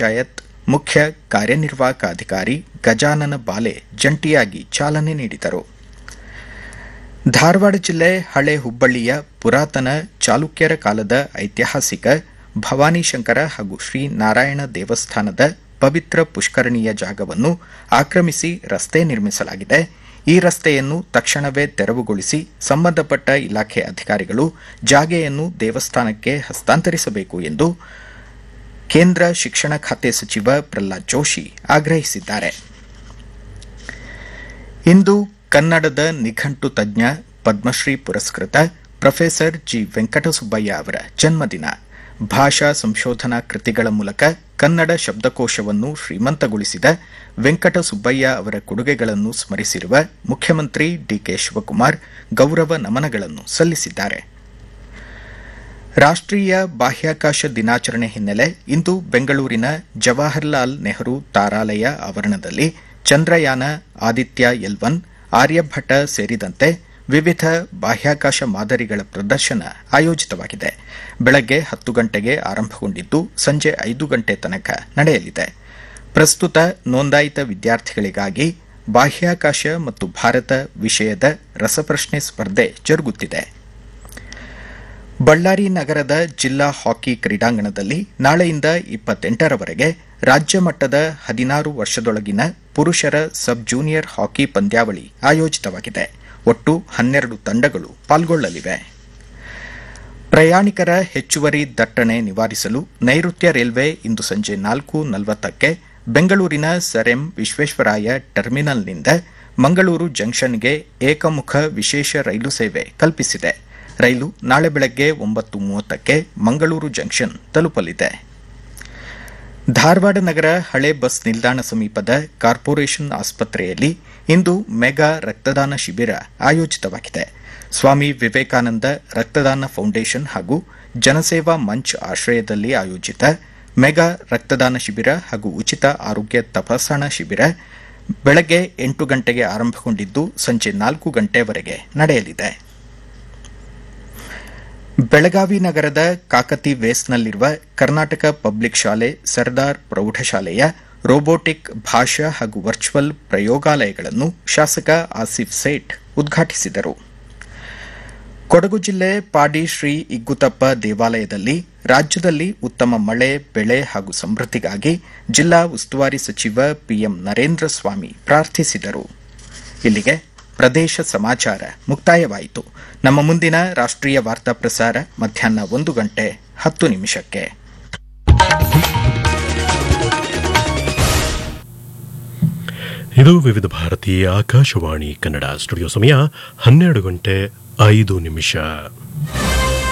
ಪಂಚಾಯತ್ ಮುಖ್ಯ ಕಾರ್ಯನಿರ್ವಾಹಕ ಅಧಿಕಾರಿ ಗಜಾನನ ಬಾಲೆ ಜಂಟಿಯಾಗಿ ಚಾಲನೆ ನೀಡಿದರು. ಧಾರವಾಡ ಜಿಲ್ಲೆ ಹಳೆ ಹುಬ್ಬಳ್ಳಿಯ ಪುರಾತನ ಚಾಲುಕ್ಯರ ಕಾಲದ ಐತಿಹಾಸಿಕ ಭವಾನಿಶಂಕರ ಹಾಗೂ ಶ್ರೀ ನಾರಾಯಣ ದೇವಸ್ಥಾನದ ಪವಿತ್ರ ಪುಷ್ಕರಣಿಯ ಜಾಗವನ್ನು ಆಕ್ರಮಿಸಿ ರಸ್ತೆ ನಿರ್ಮಿಸಲಾಗಿದೆ. ಈ ರಸ್ತೆಯನ್ನು ತಕ್ಷಣವೇ ತೆರವುಗೊಳಿಸಿ ಸಂಬಂಧಪಟ್ಟ ಇಲಾಖೆ ಅಧಿಕಾರಿಗಳು ಜಾಗೆಯನ್ನು ದೇವಸ್ಥಾನಕ್ಕೆ ಹಸ್ತಾಂತರಿಸಬೇಕು ಎಂದು ಕೇಂದ್ರ ಶಿಕ್ಷಣ ಖಾತೆ ಸಚಿವ ಪ್ರಹ್ಲಾದ್ ಜೋಶಿ ಆಗ್ರಹಿಸಿದ್ದಾರೆ. ಇಂದು ಕನ್ನಡದ ನಿಘಂಟು ತಜ್ಞ ಪದ್ಮಶ್ರೀ ಪುರಸ್ಕೃತ ಪ್ರೊಫೆಸರ್ ಜಿ ವೆಂಕಟಸುಬ್ಬಯ್ಯ ಅವರ ಜನ್ಮದಿನ. ಭಾಷಾ ಸಂಶೋಧನಾ ಕೃತಿಗಳ ಮೂಲಕ ಕನ್ನಡ ಶಬ್ದಕೋಶವನ್ನು ಶ್ರೀಮಂತಗೊಳಿಸಿದ ವೆಂಕಟಸುಬ್ಬಯ್ಯ ಅವರ ಕೊಡುಗೆಗಳನ್ನು ಸ್ಮರಿಸಿರುವ ಮುಖ್ಯಮಂತ್ರಿ ಡಿಕೆ ಶಿವಕುಮಾರ್ ಗೌರವ ನಮನಗಳನ್ನು ಸಲ್ಲಿಸಿದ್ದಾರೆ. ರಾಷ್ಟ್ರೀಯ ಬಾಹ್ಯಾಕಾಶ ದಿನಾಚರಣೆ ಹಿನ್ನೆಲೆ ಇಂದು ಬೆಂಗಳೂರಿನ ಜವಾಹರಲಾಲ್ ನೆಹರು ತಾರಾಲಯ ಆವರಣದಲ್ಲಿ ಚಂದ್ರಯಾನ, ಆದಿತ್ಯ L1, ಆರ್ಯಭಟ ಸೇರಿದಂತೆ ವಿವಿಧ ಬಾಹ್ಯಾಕಾಶ ಮಾದರಿಗಳ ಪ್ರದರ್ಶನ ಆಯೋಜಿತವಾಗಿದೆ. ಬೆಳಗ್ಗೆ 10 ಗಂಟೆಗೆ ಆರಂಭಗೊಂಡಿದ್ದು ಸಂಜೆ 5 ಗಂಟೆ ತನಕ ನಡೆಯಲಿದೆ. ಪ್ರಸ್ತುತ ನೋಂದಾಯಿತ ವಿದ್ಯಾರ್ಥಿಗಳಿಗಾಗಿ ಬಾಹ್ಯಾಕಾಶ ಮತ್ತು ಭಾರತ ವಿಷಯದ ರಸಪ್ರಶ್ನೆ ಸ್ಪರ್ಧೆ ಜರುಗುತ್ತಿದೆ. ಬಳ್ಳಾರಿ ನಗರದ ಜಿಲ್ಲಾ ಹಾಕಿ ಕ್ರೀಡಾಂಗಣದಲ್ಲಿ ನಾಳೆಯಿಂದ 28ರವರೆಗೆ ರಾಜ್ಯ ಮಟ್ಟದ 16 ವರ್ಷದೊಳಗಿನ ಪುರುಷರ ಸಬ್ ಜೂನಿಯರ್ ಹಾಕಿ ಪಂದ್ಯಾವಳಿ ಆಯೋಜಿತವಾಗಿದೆ. ಒಟ್ಟು 12 ತಂಡಗಳು ಪಾಲ್ಗೊಳ್ಳಲಿವೆ. ಪ್ರಯಾಣಿಕರ ಹೆಚ್ಚುವರಿ ದಟ್ಟಣೆ ನಿವಾರಿಸಲು ನೈಋತ್ಯ ರೈಲ್ವೆ ಇಂದು ಸಂಜೆ 4:40ಕ್ಕೆ ಬೆಂಗಳೂರಿನ ಸರ್ ಎಂ ವಿಶ್ವೇಶ್ವರಾಯ ಟರ್ಮಿನಲ್ನಿಂದ ಮಂಗಳೂರು ಜಂಕ್ಷನ್ಗೆ ಏಕಮುಖ ವಿಶೇಷ ರೈಲು ಸೇವೆ ಕಲ್ಪಿಸಿದೆ. ರೈಲು ನಾಳೆ ಬೆಳಗ್ಗೆ 9:30ಕ್ಕೆ ಮಂಗಳೂರು ಜಂಕ್ಷನ್ ತಲುಪಲಿದೆ. ಧಾರವಾಡ ನಗರ ಹಳೆ ಬಸ್ ನಿಲ್ದಾಣ ಸಮೀಪದ ಕಾರ್ಪೊರೇಷನ್ ಆಸ್ಪತ್ರೆಯಲ್ಲಿ ಇಂದು ಮೆಗಾ ರಕ್ತದಾನ ಶಿಬಿರ ಆಯೋಜಿತವಾಗಿದೆ. ಸ್ವಾಮಿ ವಿವೇಕಾನಂದ ರಕ್ತದಾನ ಫೌಂಡೇಶನ್ ಹಾಗೂ ಜನಸೇವಾ ಮಂಚ್ ಆಶ್ರಯದಲ್ಲಿ ಆಯೋಜಿತ ಮೆಗಾ ರಕ್ತದಾನ ಶಿಬಿರ ಹಾಗೂ ಉಚಿತ ಆರೋಗ್ಯ ತಪಾಸಣಾ ಶಿಬಿರ ಬೆಳಗ್ಗೆ 8 ಗಂಟೆಗೆ ಆರಂಭಗೊಂಡಿದ್ದು ಸಂಜೆ 4 ಗಂಟೆವರೆಗೆ ನಡೆಯಲಿದೆ. ಬೆಳಗಾವಿ ನಗರದ ಕಾಕತಿ ವೇಸ್ನಲ್ಲಿರುವ ಕರ್ನಾಟಕ ಪಬ್ಲಿಕ್ ಶಾಲೆ ಸರ್ದಾರ್ ಪ್ರೌಢಶಾಲೆಯ ರೋಬೋಟಿಕ್ ಭಾಷಾ ಹಾಗೂ ವರ್ಚುವಲ್ ಪ್ರಯೋಗಾಲಯಗಳನ್ನು ಶಾಸಕ ಆಸಿಫ್ ಸೇಠ್ ಉದ್ಘಾಟಿಸಿದರು. ಕೊಡಗು ಜಿಲ್ಲೆ ಪಾಡಿ ಶ್ರೀ ಇಗ್ಗುತಪ್ಪ ದೇವಾಲಯದಲ್ಲಿ ರಾಜ್ಯದಲ್ಲಿ ಉತ್ತಮ ಮಳೆ, ಬೆಳೆ ಹಾಗೂ ಸಮೃದ್ಧಿಗಾಗಿ ಜಿಲ್ಲಾ ಉಸ್ತುವಾರಿ ಸಚಿವ ಪಿಎಂ ನರೇಂದ್ರ ಸ್ವಾಮಿ ಪ್ರಾರ್ಥಿಸಿದರು. ಇಲ್ಲಿಗೆ ಪ್ರದೇಶ ಸಮಾಚಾರ ಮುಕ್ತಾಯವಾಯಿತು. ನಮ್ಮ ಮುಂದಿನ ರಾಷ್ಟ್ರೀಯ ವಾರ್ತಾ ಪ್ರಸಾರ ಮಧ್ಯಾಹ್ನ 1:10 ಇದು ವಿವಿಧ ಭಾರತೀಯ ಆಕಾಶವಾಣಿ ಕನ್ನಡ ಸ್ಟುಡಿಯೋ ಸಮಯ 12:05